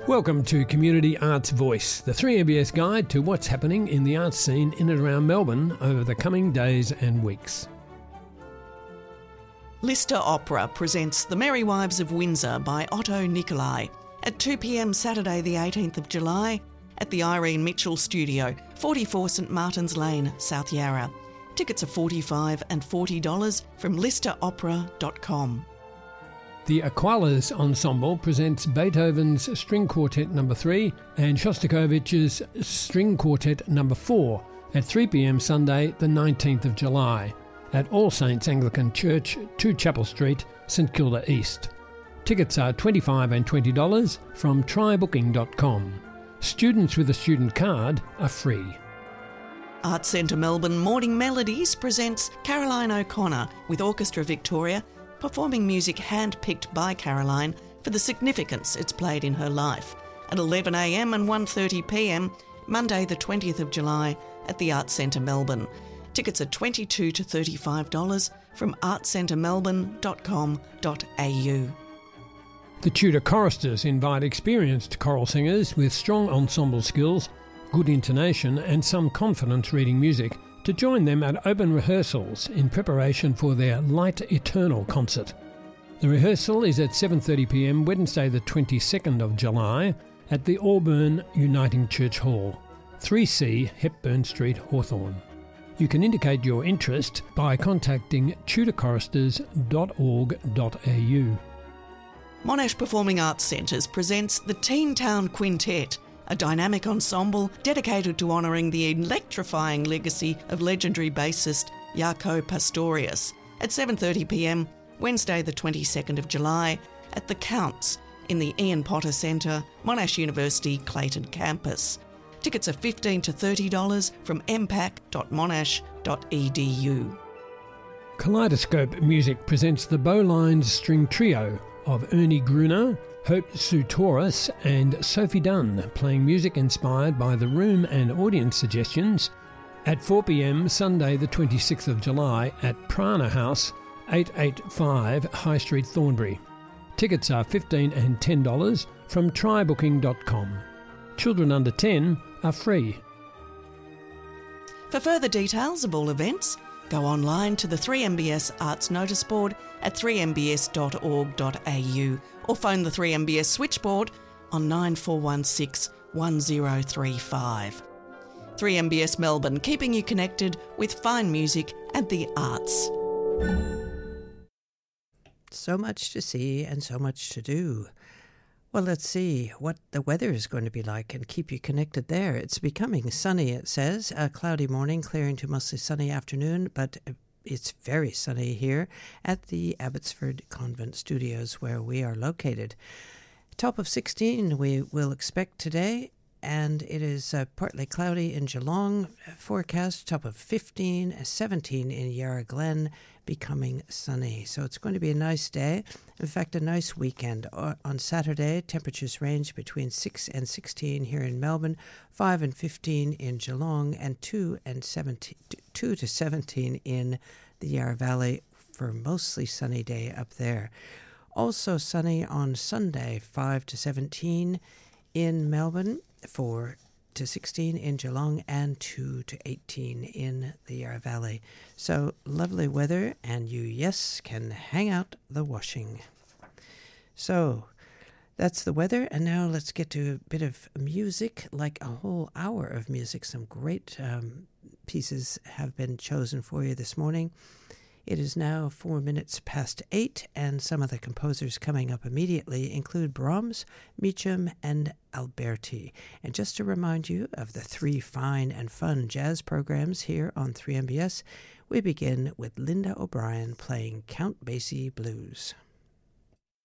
Welcome to Community Arts Voice, the 3MBS guide to what's happening in the arts scene in and around Melbourne over the coming days and weeks. Lister Opera presents The Merry Wives of Windsor by Otto Nicolai at 2 p.m. Saturday the 18th of July at the Irene Mitchell Studio, 44 St Martin's Lane, South Yarra. Tickets are $45 and $40 from listeropera.com. The Aqualas Ensemble presents Beethoven's String Quartet No. 3 and Shostakovich's String Quartet No. 4 at 3 p.m. Sunday the 19th of July at All Saints Anglican Church, 2 Chapel Street, St Kilda East. Tickets are $25 and $20 from trybooking.com. Students with a student card are free. Arts Centre Melbourne Morning Melodies presents Caroline O'Connor with Orchestra Victoria, performing music hand-picked by Caroline for the significance it's played in her life at 11 a.m. and 1:30 p.m. Monday the 20th of July at the Arts Centre Melbourne. Tickets are $22 to $35 from artscentremelbourne.com.au. The Tudor Choristers invite experienced choral singers with strong ensemble skills, good intonation and some confidence reading music to join them at open rehearsals in preparation for their Light Eternal concert. The rehearsal is at 7:30 p.m. Wednesday the 22nd of July at the Auburn Uniting Church Hall, 3C Hepburn Street, Hawthorn. You can indicate your interest by contacting tudorchoristers.org.au. Monash Performing Arts Centres presents the Teen Town Quintet, a dynamic ensemble dedicated to honouring the electrifying legacy of legendary bassist Jaco Pastorius at 7:30 p.m. Wednesday the 22nd of July at The Counts in the Ian Potter Centre, Monash University, Clayton campus. Tickets are $15 to $30 from mpac.monash.edu. Kaleidoscope Music presents the Bowlines String Trio of Ernie Gruner, Hope Sutoris and Sophie Dunn, playing music inspired by the room and audience suggestions at 4 p.m. Sunday the 26th of July at Prana House, 885 High Street, Thornbury. Tickets are $15 and $10 from trybooking.com. Children under 10 are free. For further details of all events, go online to the 3MBS Arts Notice Board at 3mbs.org.au or phone the 3MBS switchboard on 9416 1035. 3MBS Melbourne, keeping you connected with fine music and the arts. So much to see and so much to do. Well, let's see what the weather is going to be like and keep you connected there. It's becoming sunny, it says. A cloudy morning, clearing to mostly sunny afternoon, but it's very sunny here at the Abbotsford Convent Studios where we are located. Top of 16 we will expect today, and it is partly cloudy in Geelong. Forecast top of 15, 17 in Yarra Glen, becoming sunny. So it's going to be a nice day. In fact, a nice weekend. On Saturday, temperatures range between 6 and 16 here in Melbourne, 5 and 15 in Geelong, and 2 to 17 in the Yarra Valley for a mostly sunny day up there. Also sunny on Sunday, 5 to 17 in Melbourne, 4 to 16 in Geelong, and 2 to 18 in the Yarra Valley. So lovely weather, and you, yes, can hang out the washing. So that's the weather, and now let's get to a bit of music, like a whole hour of music. Some great pieces have been chosen for you this morning. It is now 4 minutes past 8, and some of the composers coming up immediately include Brahms, Meacham, and Alberti. And just to remind you of the 3 fine and fun jazz programs here on 3MBS, we begin with Linda O'Brien playing Count Basie Blues.